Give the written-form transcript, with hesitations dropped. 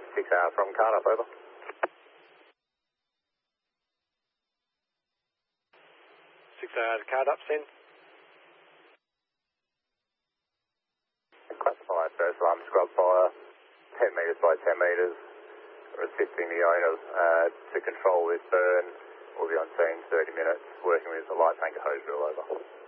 6 hours from Cardiff, over. 6 hours, Cardiff, send. Classified first alarm scrub fire, 10 metres by 10 metres. We're assisting the owner to control this burn. We'll be on scene 30 minutes, working with the light tanker hose drill, over.